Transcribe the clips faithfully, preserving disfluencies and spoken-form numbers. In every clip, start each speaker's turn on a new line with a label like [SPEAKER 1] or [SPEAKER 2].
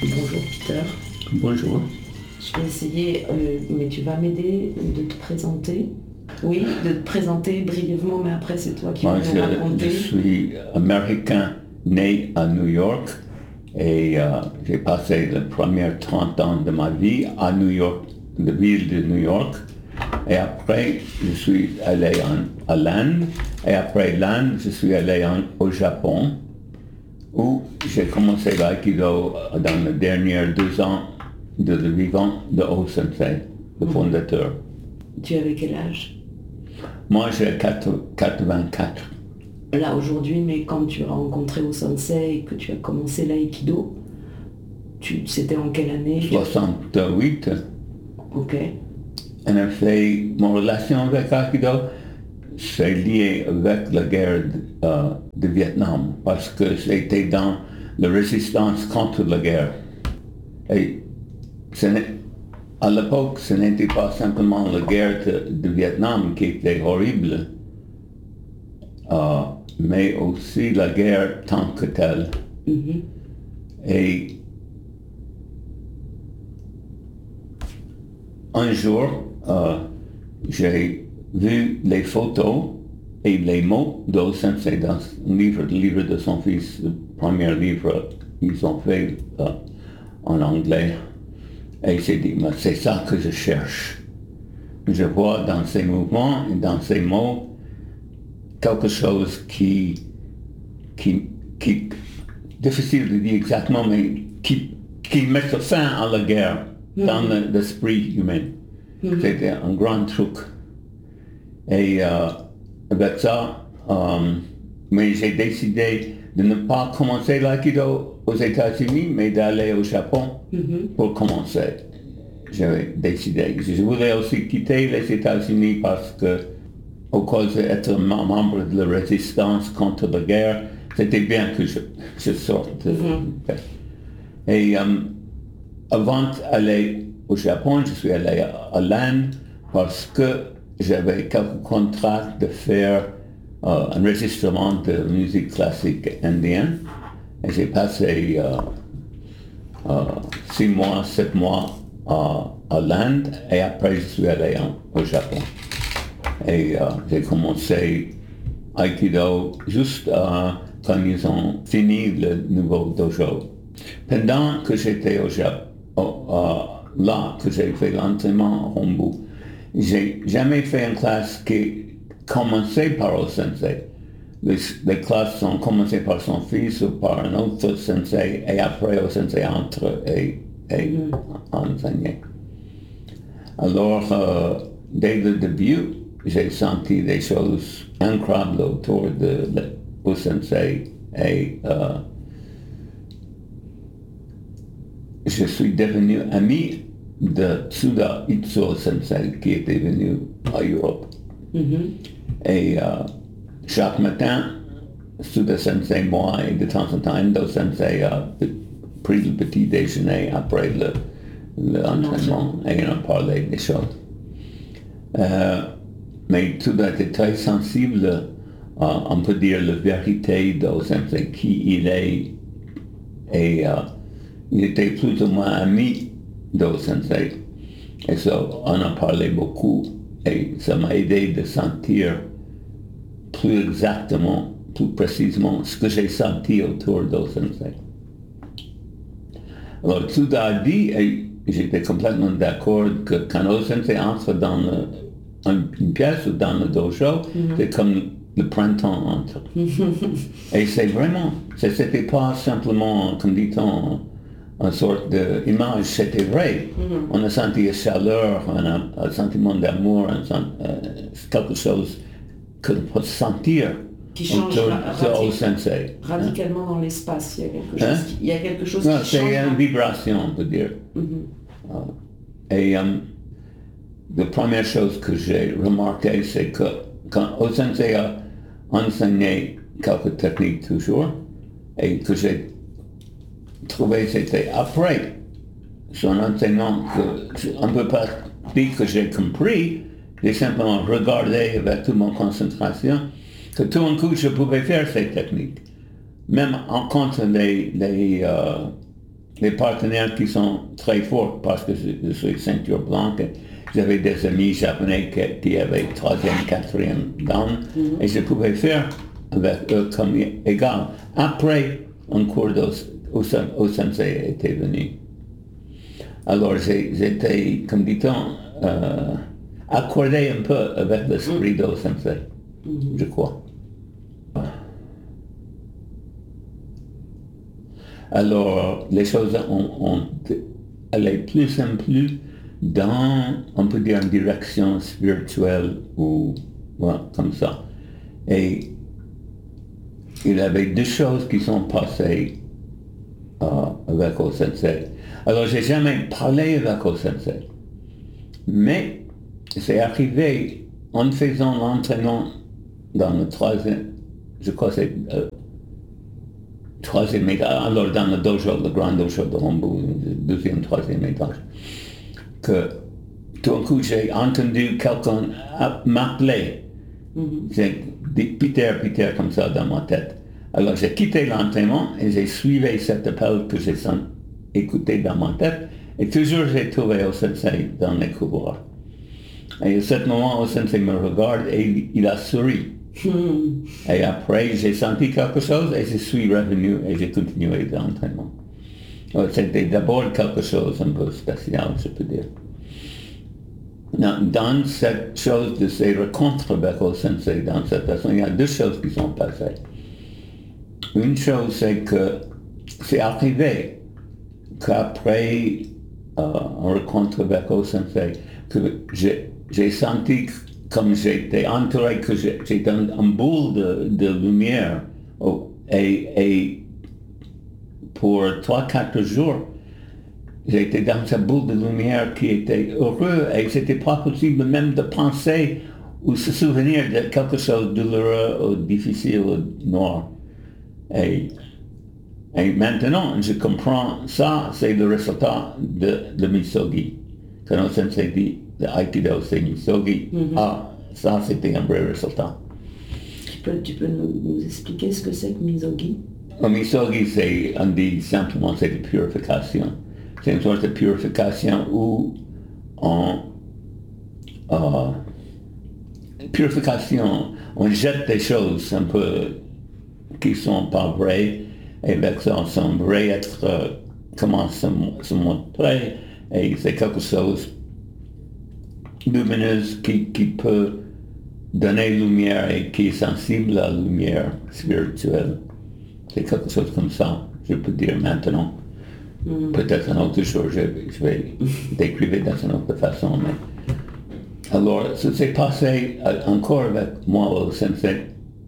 [SPEAKER 1] Bonjour Peter.
[SPEAKER 2] Bonjour.
[SPEAKER 1] Je vais essayer, euh, mais tu vas m'aider de te présenter. Oui, de te présenter brièvement, mais après c'est toi qui
[SPEAKER 2] Moi,
[SPEAKER 1] vas nous
[SPEAKER 2] je,
[SPEAKER 1] raconter.
[SPEAKER 2] je suis américain, né à New York, et euh, j'ai passé les premiers trente ans de ma vie à New York, la ville de New York. Et après, je suis allé en, à l'Inde, et après l'Inde, je suis allé en, au Japon, où j'ai commencé l'aïkido dans les derniers deux ans de le vivant de O-sensei, le fondateur.
[SPEAKER 1] Tu avais quel âge?
[SPEAKER 2] Moi, j'ai quatre-vingt-quatre.
[SPEAKER 1] Là aujourd'hui, mais quand tu as rencontré au sensei et que tu as commencé l'aïkido, tu, c'était en quelle année?
[SPEAKER 2] soixante-huit.
[SPEAKER 1] Ok.
[SPEAKER 2] En effet, mon relation avec l'aïkido, c'est lié avec la guerre de, euh, de Vietnam, parce que j'étais dans la résistance contre la guerre. Et ce à l'époque, ce n'était pas simplement la guerre de, de Vietnam qui était horrible, euh, mais aussi la guerre tant que telle.
[SPEAKER 1] Mm-hmm.
[SPEAKER 2] Et un jour, euh, j'ai vu les photos et les mots d'O-sensei dans un livre, le livre de son fils, le premier livre qu'ils ont fait euh, en anglais. Et j'ai dit, mais c'est ça que je cherche. Je vois dans ses mouvements et dans ses mots quelque chose qui, qui, qui difficile de dire exactement, mais qui, qui met fin à la guerre mm-hmm. dans le, l'esprit humain. Mm-hmm. C'était un grand truc. Et euh, avec ça, euh, mais j'ai décidé de ne pas commencer l'aïkido aux États-Unis, mais d'aller au Japon mm-hmm. pour commencer. J'avais décidé. Je voulais aussi quitter les États-Unis parce que, à cause d'être membre de la résistance contre la guerre, c'était bien que je, je sorte. Mm-hmm. Et euh, avant d'aller au Japon, je suis allé à, à l'Inde parce que j'avais quelques contrats de faire euh, un enregistrement de musique classique indienne. Et j'ai passé euh, euh, six mois, sept mois à, à l'Inde et après je suis allé en, au Japon. Et euh, j'ai commencé Aikido juste euh, quand ils ont fini le nouveau dojo. Pendant que j'étais au Japon, euh, là que j'ai fait l'entraînement à Hombu, j'ai jamais fait une classe qui commençait par le sensei. Les, les classes ont commencé par son fils ou par un autre sensei et après le sensei entre et, et mm. enseigné. Alors, euh, dès le début, j'ai senti des choses incroyables autour de le sensei et euh, je suis devenu ami de Tsuda Itsuo Sensei qui était venu à Europe. Mm-hmm. Et euh, chaque matin, Tsuda Sensei, moi et de temps en temps Endo Sensei a pris le petit déjeuner après le, l'entraînement et on a parlé des choses. Euh, mais Tsuda était très sensible, euh, on peut dire, la vérité de Sensei, qui il est. Et euh, il était plus ou moins ami d'O-sensei. Et ça, on a parlé beaucoup et ça m'a aidé de sentir plus exactement, plus précisément ce que j'ai senti autour d'O-sensei. Alors, Tsuda a dit, et j'étais complètement d'accord, que quand O-sensei entre dans le, une pièce ou dans le dojo, mm-hmm. c'est comme le printemps entre. Et c'est vraiment, c'était pas simplement, comme dit-on, une sorte d'image, c'était vrai. Mm-hmm. On a senti la chaleur, on a un sentiment d'amour, un, euh, quelque chose que l'on peut sentir.
[SPEAKER 1] Qui change radic- radicalement hein? Dans l'espace. Il y a quelque chose, hein? qui, il y a quelque chose
[SPEAKER 2] non,
[SPEAKER 1] qui
[SPEAKER 2] c'est
[SPEAKER 1] change.
[SPEAKER 2] C'est une vibration, on peut dire. Mm-hmm. Uh, et um, la première chose que j'ai remarqué, c'est que quand O-sensei a enseigné quelques techniques toujours, et que j'ai trouvé c'était après son enseignement qu'on ne peut pas dire que j'ai compris, j'ai simplement regardé avec toute mon concentration que tout d'un coup je pouvais faire ces techniques. Même en contre les, les, euh, les partenaires qui sont très forts parce que je, je suis ceinture blanche. J'avais des amis japonais qui, qui avaient troisième, quatrième dan mm-hmm. et je pouvais faire avec eux comme égal. Après, un cours au, au sensei était venu. Alors j'étais, comme dit-on, euh, accordé un peu avec l'esprit mm-hmm. du sensei, mm-hmm. je crois. Alors les choses ont, ont allé plus en plus dans, on peut dire, une direction spirituelle ou ouais, comme ça. Et il y avait deux choses qui sont passées euh, avec O Sensei. Alors, j'ai jamais parlé avec O Sensei, mais c'est arrivé en faisant l'entraînement dans le troisième, je crois que c'est euh, troisième étage, alors dans le dojo, le grand dojo de Hombu, le deuxième, troisième étage, que tout d'un coup j'ai entendu quelqu'un m'appeler. Mm-hmm. J'ai dit Peter, Peter comme ça dans ma tête. Alors j'ai quitté l'entraînement et j'ai suivi cet appel que j'ai écouté dans ma tête et toujours j'ai trouvé O Sensei dans les couloirs. Et à ce moment, O Sensei me regarde et il, il a souri. Mm-hmm. Et après j'ai senti quelque chose et je suis revenu et j'ai continué l'entraînement. C'était d'abord quelque chose un peu spécial, je peux dire. Dans cette chose de ces rencontres avec O Sensei, dans cette façon, il y a deux choses qui sont passées. Une chose, c'est que c'est arrivé qu'après euh, une rencontre avec O Sensei, que j'ai, j'ai senti comme j'étais entouré, que j'ai, j'étais un, un boule de, de lumière oh, et, et pour trois, quatre jours, j'étais dans cette boule de lumière qui était heureux et c'était pas possible même de penser ou se souvenir de quelque chose de douloureux ou difficile ou noir. Et, et maintenant, je comprends ça, c'est le résultat de, de Misogi. Quand on s'est dit, le Aikido, c'est Misogi, mm-hmm. ah, ça c'était un vrai résultat.
[SPEAKER 1] Tu peux, tu peux nous, nous expliquer ce que c'est que Misogi?
[SPEAKER 2] Le Misogi, c'est, on dit simplement, c'est de purification. C'est une sorte de purification où on, euh, purification, on jette des choses un peu qui sont pas vraies, et avec ça, on semble être, euh, comment se, se montrer, et c'est quelque chose lumineuse qui, qui peut donner lumière et qui est sensible à la lumière spirituelle. C'est quelque chose comme ça, je peux dire maintenant. Mm. Peut-être un autre jour, je, je vais décrire dans une autre façon. Mais... Alors, ça s'est passé encore avec moi au Sensei.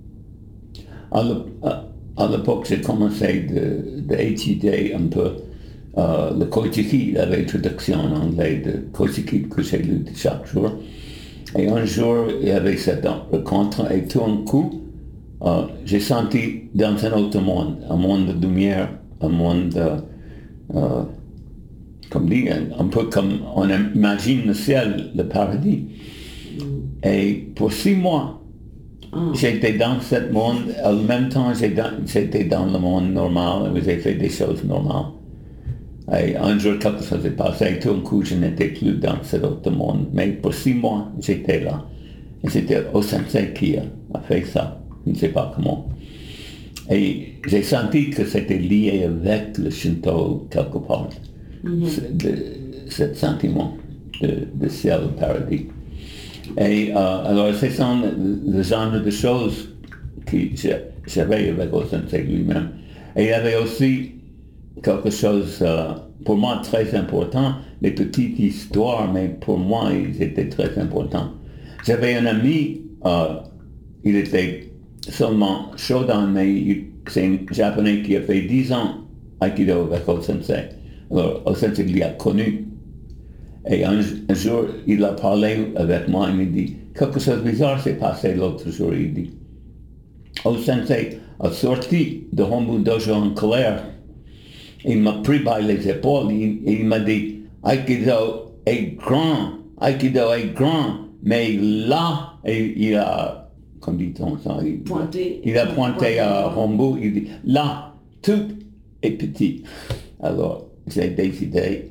[SPEAKER 2] À l'époque, j'ai commencé d'étudier un peu euh, le Koichiki, la traduction en anglais de Koichiki que j'ai lu chaque jour. Et un jour, il y avait cette rencontre et tout d'un coup, euh, j'ai senti dans un autre monde, un monde de lumière, un monde... Euh, Euh, comme dit, un peu comme on imagine le ciel, le paradis. Mm. Et pour six mois, mm. j'étais dans ce monde, en même temps j'étais dans le monde normal, et j'ai fait des choses normales. Et un jour, quelque chose est passé, et tout d'un coup, je n'étais plus dans cet autre monde. Mais pour six mois, j'étais là. Et c'était O Sensei qui a, a fait ça, je ne sais pas comment. Et j'ai senti que c'était lié avec le Shinto quelque part, mm-hmm. de, ce sentiment de, de ciel, paradis. Et euh, alors c'est ça le, le genre de choses que j'avais avec O Sensei lui-même. Et il y avait aussi quelque chose, euh, pour moi, très important, les petites histoires, mais pour moi, ils étaient très importants. J'avais un ami, euh, il était seulement Shodan, mais c'est un japonais qui a fait dix ans Aikido avec O Sensei. Alors O Sensei l'a connu. Et un, un jour, il a parlé avec moi, il me dit, quelque chose de bizarre s'est passé l'autre jour, il dit. O Sensei a sorti de Hombu Dojo en colère. Il m'a pris par les épaules, il, il m'a dit, Aikido est grand, Aikido est grand, mais là, et il a... Comme dit-on ça, il, pointé, il a pointé, pointé à Hombu, il dit, là, tout est petit. Alors, j'ai décidé,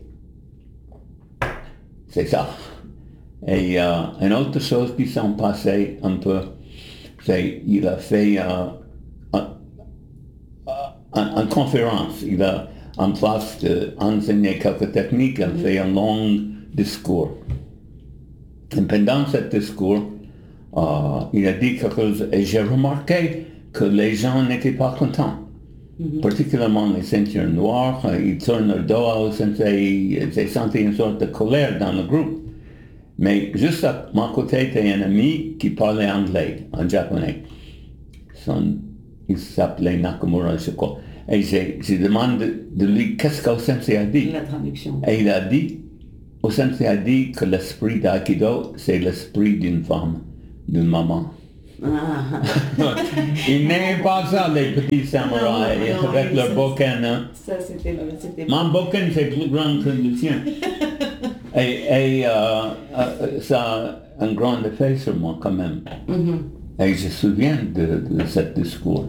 [SPEAKER 2] c'est ça. Et euh, une autre chose qui s'est passée un peu, c'est qu'il a fait euh, une conférence, il a en place d'enseigner quelques techniques, il a fait un long discours. Et pendant ce discours, euh, il a dit quelque chose, et j'ai remarqué que les gens n'étaient pas contents. Mm-hmm. Particulièrement les ceintures noires, ils tournent leur dos au sensei, j'ai senti une sorte de colère dans le groupe. Mais juste à mon côté, il y a un ami qui parlait anglais, en japonais. Son, il s'appelait Nakamura, je crois. Et j'ai, j'ai demandé de lui qu'est-ce qu'au sensei a dit.
[SPEAKER 1] La traduction.
[SPEAKER 2] Et il a dit, au sensei a dit que l'esprit d'Aikido, c'est l'esprit d'une femme, d'une maman. Ah. Il n'aimait pas ça, les petits samouraïs, non, non, avec oui, leur ça, bouquin. Hein.
[SPEAKER 1] Ça, c'était... c'était
[SPEAKER 2] Mon bouquin, c'est plus grand que le tien. et et euh, euh, ça a un grand effet sur moi, quand même. Mm-hmm. Et je me souviens de, de ce discours.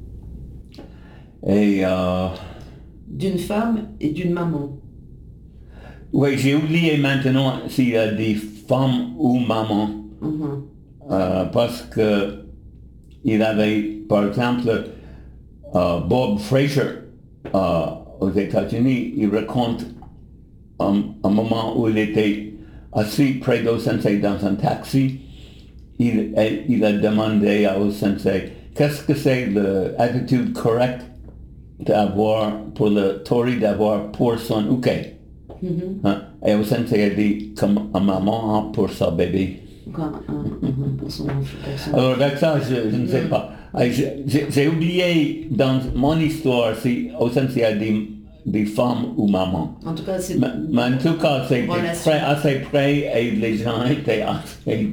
[SPEAKER 2] Et... Euh,
[SPEAKER 1] d'une femme et d'une maman.
[SPEAKER 2] Oui, j'ai oublié maintenant s'il y a des femmes ou mamans. Mm-hmm. Euh, parce que il avait, par exemple, euh, Bob Fraser euh, aux États-Unis, il raconte un, un moment où il était assis près d'au sensei dans un taxi. Il, il a demandé au sensei qu'est-ce que c'est l'attitude correcte d'avoir pour le tori d'avoir pour son uke. Mm-hmm. Hein? Et au sensei a dit comme un maman a pour sa bébé.
[SPEAKER 1] Quoi, un, un, pour son, pour son...
[SPEAKER 2] Alors avec ça, je, je ne sais pas. J'ai, j'ai oublié dans mon histoire si au sensei a dit des femmes ou mamans.
[SPEAKER 1] En tout cas, c'est...
[SPEAKER 2] Mais, mais en tout cas, c'était près, assez près et les gens étaient assez...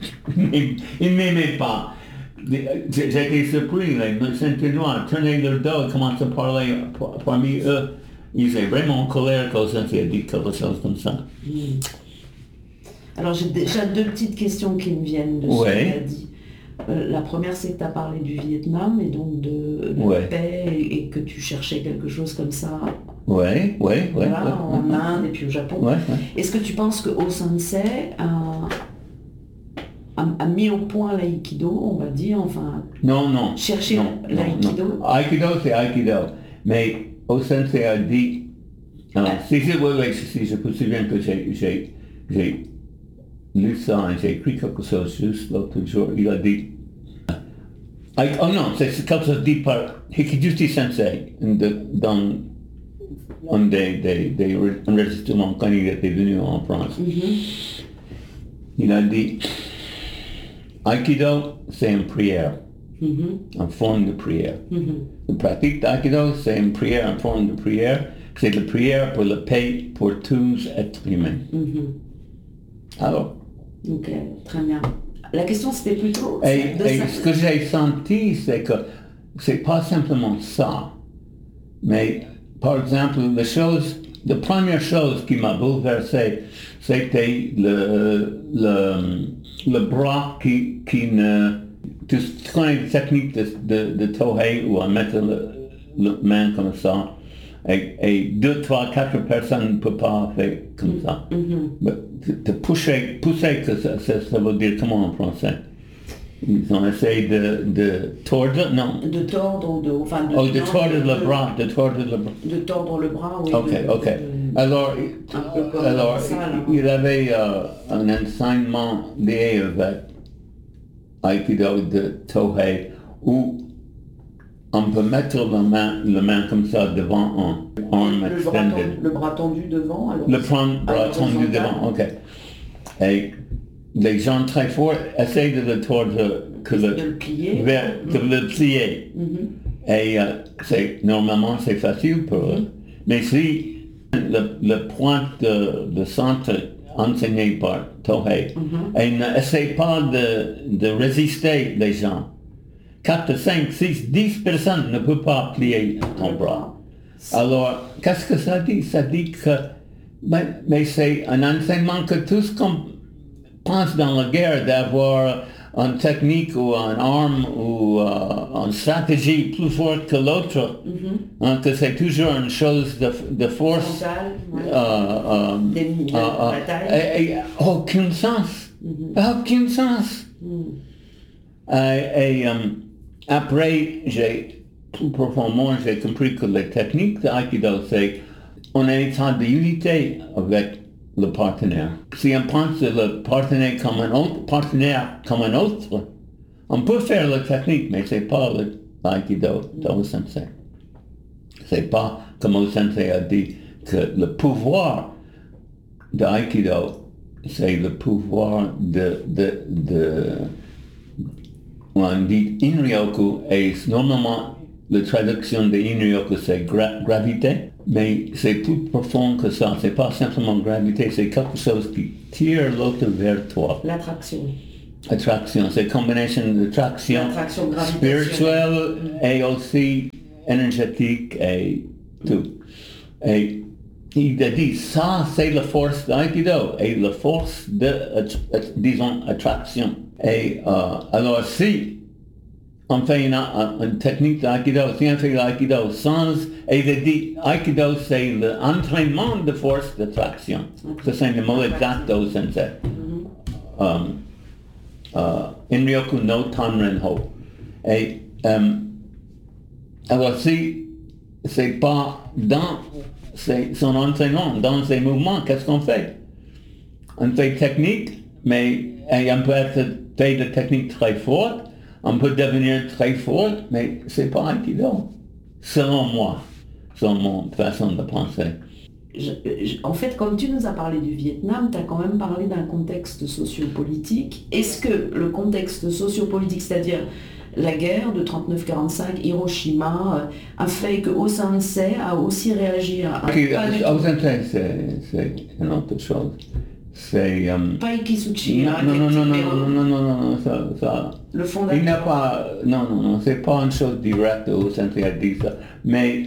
[SPEAKER 2] Ils n'aimaient pas. J'étais surpris, les ceintures noires tournaient leur dos et commençaient à parler parmi eux. Ils étaient vraiment en colère quand sensei a dit quelque chose comme ça. Mm.
[SPEAKER 1] Alors j'ai déjà deux petites questions qui me viennent de ce
[SPEAKER 2] ouais.
[SPEAKER 1] que tu as dit. Euh, la première, c'est que tu as parlé du Vietnam et donc de la
[SPEAKER 2] ouais.
[SPEAKER 1] paix et, et que tu cherchais quelque chose comme ça.
[SPEAKER 2] Oui, oui, oui.
[SPEAKER 1] Voilà,
[SPEAKER 2] ouais,
[SPEAKER 1] en
[SPEAKER 2] ouais.
[SPEAKER 1] Inde et puis au Japon.
[SPEAKER 2] Ouais, ouais.
[SPEAKER 1] Est-ce que tu penses que Au Sensei a, a, a mis au point l'aïkido, on va dire, enfin...
[SPEAKER 2] Non, non.
[SPEAKER 1] Chercher
[SPEAKER 2] non,
[SPEAKER 1] l'aïkido
[SPEAKER 2] non, non. Aikido, c'est Aikido. Mais Au Sensei a dit... Alors, ah. si, je, oui, oui, si je me souviens que j'ai... j'ai, j'ai lu ça et j'ai écrit quelque chose juste l'autre jour, il a dit, I, oh non, c'est quelque chose dit par Hikijuchi Sensei de, dans un des, des, des enregistrements quand il était venu en France. Mm-hmm. Il a dit, Aikido, c'est une prière, mm-hmm. une forme de prière. Mm-hmm. La pratique d'Aikido, c'est une prière, une forme de prière, c'est la prière pour la paix pour tous êtres humains. Mm-hmm. Alors,
[SPEAKER 1] ok, très bien. La question c'était plutôt...
[SPEAKER 2] Et,
[SPEAKER 1] de
[SPEAKER 2] et
[SPEAKER 1] sa...
[SPEAKER 2] ce que j'ai senti, c'est que c'est pas simplement ça, mais par exemple, la chose, la première chose qui m'a bouleversé, c'était le, le, le bras qui, qui ne... Tu connais la technique de, de, de Tohei où on met la main comme ça, et, et deux, trois, quatre personnes ne peuvent pas faire comme ça. Mm-hmm. De pousser, pousser que ça, ça, ça veut dire comment en français? Ils ont essayé de, de tordre, non?
[SPEAKER 1] De tordre ou de... Enfin, de,
[SPEAKER 2] oh, de
[SPEAKER 1] non,
[SPEAKER 2] tordre
[SPEAKER 1] de,
[SPEAKER 2] le
[SPEAKER 1] de,
[SPEAKER 2] bras, de tordre le bras.
[SPEAKER 1] De tordre le bras, oui.
[SPEAKER 2] Ok,
[SPEAKER 1] de,
[SPEAKER 2] ok.
[SPEAKER 1] De,
[SPEAKER 2] alors, alors
[SPEAKER 1] ça,
[SPEAKER 2] il avait euh, un enseignement lié avec Aikido de Tohei où on peut mettre la main, la main comme ça devant un arm
[SPEAKER 1] le
[SPEAKER 2] extended.
[SPEAKER 1] Bras tendu, le bras tendu devant. Alors,
[SPEAKER 2] le bras, bras tendu devant, ok. Et les gens très forts essayent de le tordre, que le,
[SPEAKER 1] de le plier.
[SPEAKER 2] Vers, de mm-hmm. le plier. Mm-hmm. Et euh, c'est, normalement c'est facile pour eux. Mm-hmm. Mais si le, le point de, de centre enseigné par Tohei, mm-hmm. et n'essaie pas de, de résister les gens, quatre, cinq, six, dix personnes ne peuvent pas plier ton bras. Alors, qu'est-ce que ça dit? Ça dit que, mais, mais c'est un enseignement que tous qu'on pense dans la guerre d'avoir une technique ou une arme ou euh, une stratégie plus forte que l'autre, mm-hmm. hein, que c'est toujours une chose de, de force.
[SPEAKER 1] Mental, ouais.
[SPEAKER 2] euh, euh,
[SPEAKER 1] Des
[SPEAKER 2] euh, euh,
[SPEAKER 1] batailles.
[SPEAKER 2] Et, et aucun sens. Mm-hmm. Aucun sens. Mm. Et, et um, après, j'ai plus profondément, j'ai compris que les techniques d'aïkido, c'est on est en état d'unité avec le partenaire. Si on pense le partenaire comme un autre partenaire comme un autre, on peut faire la technique, mais c'est pas l'aïkido d'O Sensei. C'est pas comme O Sensei a dit que le pouvoir d'aïkido, c'est le pouvoir de, de, de on dit Inryoku, et normalement la traduction de Inryoku c'est gra- gravité, mais c'est plus profond que ça. C'est pas simplement gravité, c'est quelque chose qui tire l'autre vers toi.
[SPEAKER 1] L'attraction.
[SPEAKER 2] Attraction, c'est une combinaison d'attraction spirituelle et aussi énergétique et tout. Et il a dit ça c'est la force d'aïkido et la force de, disons, attraction. Et euh, alors si on fait une, une technique d'aïkido, si on fait l'aïkido sans, et il a dit aïkido c'est l'entraînement de force d'attraction. Okay. C'est le mot exact d'O Sensei. Mm-hmm. Um, uh, Inryoku no Tanrenho. Et um, alors si c'est pas dans c'est son entraînement, dans ses mouvements, qu'est-ce qu'on fait? On fait technique, mais on peut être fait de technique très forte, on peut devenir très fort, mais c'est pas aïkido, selon moi, selon mon façon de penser.
[SPEAKER 1] Je, je, en fait, comme tu nous as parlé du Vietnam, tu as quand même parlé d'un contexte sociopolitique. Est-ce que le contexte sociopolitique, c'est-à-dire la guerre de trente-neuf quarante-cinq, Hiroshima, a fait que O Sensei a aussi réagi à...
[SPEAKER 2] Okay, O Sensei, c'est, c'est une autre chose. C'est... Um,
[SPEAKER 1] pas Ikisuchi.
[SPEAKER 2] Non, non, non, non, non, non, non, non, non, ça... ça
[SPEAKER 1] le fondateur.
[SPEAKER 2] Il n'a pas... Non, non, non, c'est pas une chose directe, O Sensei a dit ça. Mais...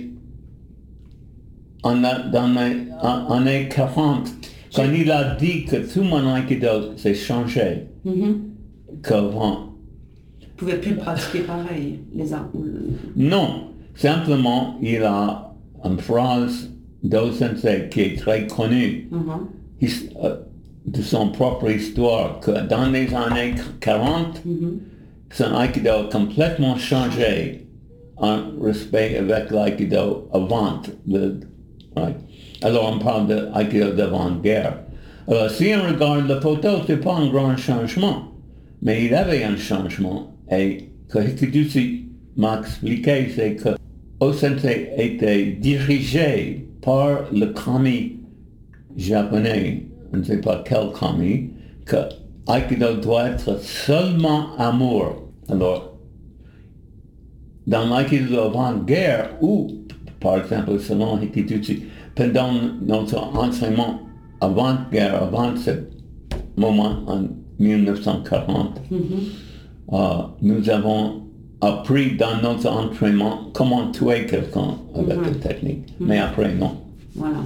[SPEAKER 2] On a, dans les années quarante, quand il a dit que tout mon aïkido s'est changé, mm-hmm. qu'avant...
[SPEAKER 1] ne pouvait plus pratiquer pareil, les armes.
[SPEAKER 2] Non, simplement, il a une phrase d'O Sensei qui est très connue, mm-hmm. His, uh, de son propre histoire, que dans les années quarante, mm-hmm. son aïkido a complètement changé en respect avec l'aïkido avant. Le, right. Alors on parle de l'aïkido d'avant-guerre. Alors si on regarde la photo, c'est pas un grand changement, mais il avait un changement. Et que Hikitushi m'a expliqué, c'est que O Sensei était dirigé par le kami japonais, on ne sait pas quel kami, que Aikido doit être seulement amour. Alors, dans l'Aikido avant-guerre, ou par exemple selon Hikitushi, pendant notre enseignement avant-guerre, avant ce moment en dix-neuf cent quarante, mm-hmm. Uh, nous avons appris dans notre entraînement comment tuer quelqu'un avec mm-hmm. la technique, mm-hmm. mais après non.
[SPEAKER 1] Voilà.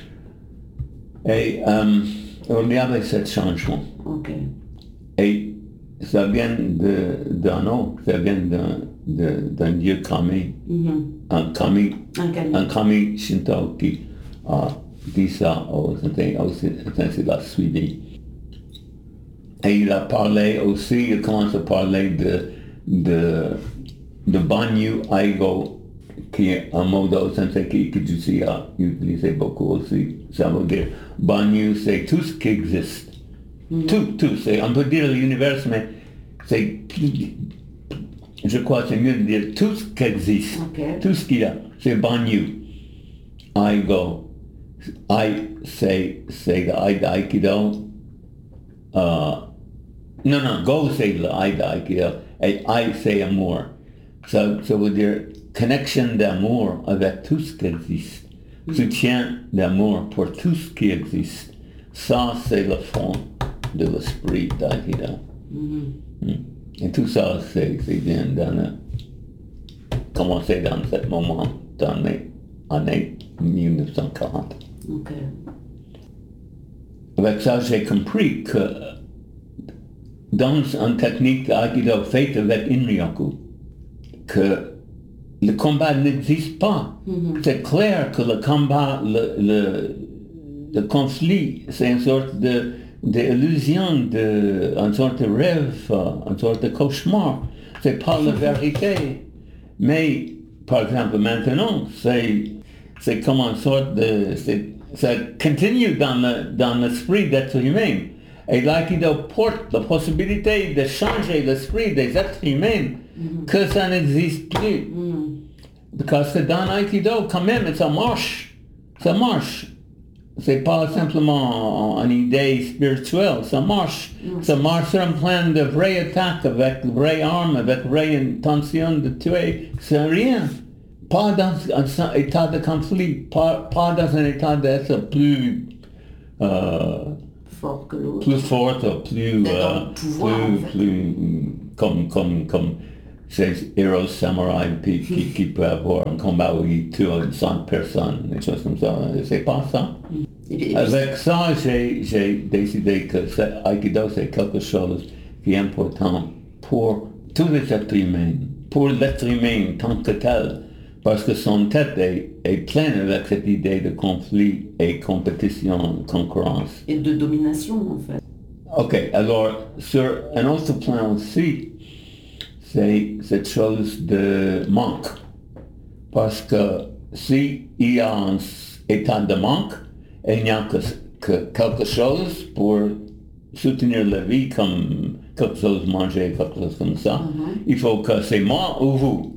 [SPEAKER 2] Et um, il y avait ce changement.
[SPEAKER 1] Okay.
[SPEAKER 2] Et ça vient de, d'un autre, ça vient d'un, de, d'un dieu kami, mm-hmm. un kami, un kami, un kami Shinto qui a dit ça au Sensei, au Sensei l'a suivi. Et il a parlé aussi, il commence à parler de, de, de Banyu Aigo, qui est un mot d'O Sensei qui Hikitushi a utilisé beaucoup aussi. Ça veut dire, Banyu, c'est tout ce qui existe. Mm-hmm. Tout, tout, c'est, on peut dire l'univers, mais c'est, je crois que c'est mieux de dire tout ce qui existe. Okay. Tout ce qu'il y a, c'est Banyu Aigo. Ai, c'est, c'est l'aïkido. Uh, non, non, go c'est l'aïkido et ai c'est amour. Ça, ça veut dire connexion d'amour avec tout ce qui existe. Mm-hmm. Soutien d'amour pour tout ce qui existe. Ça, c'est le fond de l'esprit d'aïkido. Mm-hmm. Mm. Et tout ça, c'est, c'est bien dans le, commencé dans ce moment, dans les années dix-neuf cent quarante.
[SPEAKER 1] Okay.
[SPEAKER 2] Avec ça, j'ai compris que dans une technique d'Aikido faite avec Inryoku, que le combat n'existe pas. Mm-hmm. C'est clair que le combat, le, le, le conflit, c'est une sorte de, d'illusion, de, une sorte de rêve, une sorte de cauchemar. C'est pas la vérité. Mais, par exemple, maintenant, c'est, c'est comme une sorte de... C'est, ça continue dans, le, dans l'esprit d'être humain. Et l'Aikido porte la possibilité de changer l'esprit des êtres humains, mm-hmm. que ça n'existe plus. Mm. Parce que dans l'Aikido, quand même, ça marche. Ça marche. C'est pas simplement une idée spirituelle, ça marche. Mm. Ça marche sur un plan de vraie attaque, avec vraie arme, avec vraie intention de tuer. C'est rien. Pas dans un état de conflit, pas, pas dans un état d'être plus... Euh,
[SPEAKER 1] fort que l'autre.
[SPEAKER 2] Plus fort, plus... Euh,
[SPEAKER 1] pouvoir,
[SPEAKER 2] plus,
[SPEAKER 1] en fait.
[SPEAKER 2] plus comme, comme, comme ces héros samouraïs qui, qui, qui peuvent avoir un combat où ils tuent cent personnes, des choses comme ça. C'est pas ça. Et avec ça, j'ai, j'ai décidé que Aikido, c'est quelque chose qui est important pour tous les êtres humains, pour l'être humain tant que tel. Parce que son tête est, est pleine avec cette idée de conflit et compétition, concurrence.
[SPEAKER 1] Et de domination, en fait.
[SPEAKER 2] Ok, alors, sur un autre plan aussi, c'est cette chose de manque. Parce que s'il y a un état de manque, il n'y a que, que quelque chose pour soutenir la vie, comme quelque chose manger, quelque chose comme ça. Mm-hmm. Il faut que c'est moi ou vous.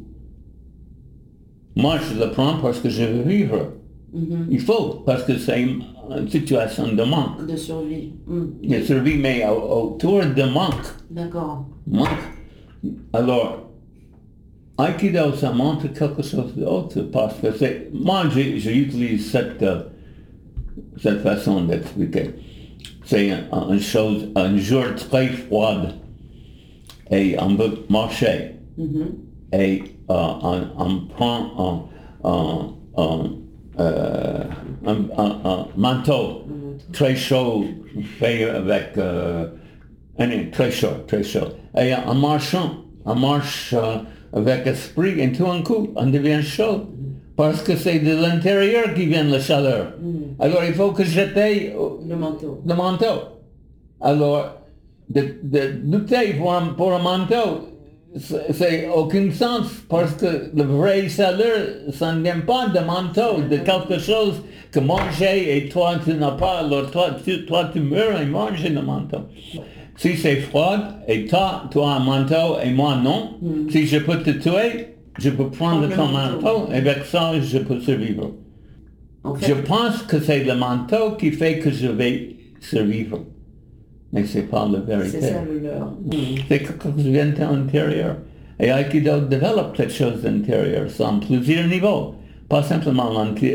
[SPEAKER 2] Moi, je le prends parce que je veux vivre. Mm-hmm. Il faut, parce que c'est une situation de manque.
[SPEAKER 1] De survie. Mm.
[SPEAKER 2] De survie, mais autour de manque.
[SPEAKER 1] D'accord.
[SPEAKER 2] Manque. Alors, Aikido, ça montre quelque chose d'autre, parce que c'est... Moi, j'utilise cette, uh, cette façon d'expliquer. C'est une, une chose, un jour très froid, et on veut marcher. Mm-hmm. Et euh, on, on prend un, un, un, euh, un, un, un manteau très chaud fait avec euh, très chaud, très chaud. Et en marchant, on marche euh, avec esprit, et tout un coup, on devient chaud. Parce que c'est de l'intérieur qui vient la chaleur. Mm. Alors il faut que j'étais
[SPEAKER 1] le manteau.
[SPEAKER 2] Le manteau. Alors, de, de lutter pour un, pour un manteau, c'est aucun sens, parce que la vraie chaleur, ça ne vient pas de manteau, de quelque chose que manger et toi tu n'as pas, alors toi tu, toi, tu meurs et manges le manteau. Si c'est froid et toi tu as un manteau et moi non, mm. si je peux te tuer, je peux prendre ton manteau, manteau et avec ça je peux survivre. En fait, je pense que c'est le manteau qui fait que je vais survivre. Mais c'est pas la vérité.
[SPEAKER 1] C'est ça le leur. Mm.
[SPEAKER 2] C'est quelque chose qui vient de l'intérieur. Et Aikido développe cette chose intérieure sur plusieurs niveaux. Pas simplement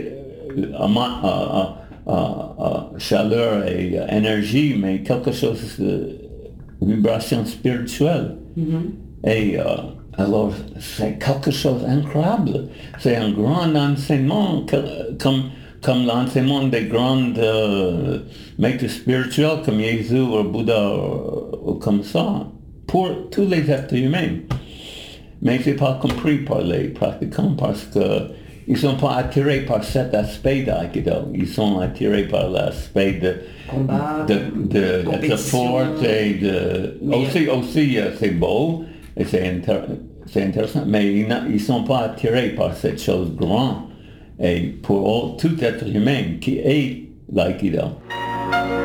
[SPEAKER 2] la chaleur et euh, énergie, mais quelque chose de vibration spirituelle. Mm-hmm. Et euh, alors, c'est quelque chose d'incroyable. C'est un grand enseignement que, comme comme l'enseignement des grands euh, maîtres spirituels comme Jésus ou Bouddha ou, ou comme ça, pour tous les êtres humains. Mais c'est pas compris par les pratiquants parce qu'ils ne sont pas attirés par cet aspect d'Aikido. Ils sont attirés par l'aspect de
[SPEAKER 1] combat,
[SPEAKER 2] de, de, d'être fort et de... Aussi, aussi euh, c'est beau et c'est, inter- c'est intéressant, mais ils ne sont pas attirés par cette chose grande. Et pour tout être humain qui est l'Aikido.